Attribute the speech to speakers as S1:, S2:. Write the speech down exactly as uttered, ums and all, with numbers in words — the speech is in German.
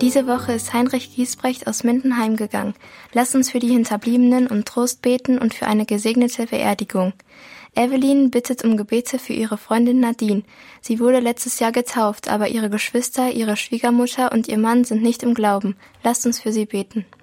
S1: Diese Woche ist Heinrich Giesbrecht aus Minden heimgegangen. Lasst uns für die Hinterbliebenen um Trost beten und für eine gesegnete Beerdigung. Evelyn bittet um Gebete für ihre Freundin Nadine. Sie wurde letztes Jahr getauft, aber ihre Geschwister, ihre Schwiegermutter und ihr Mann sind nicht im Glauben. Lasst uns für sie beten.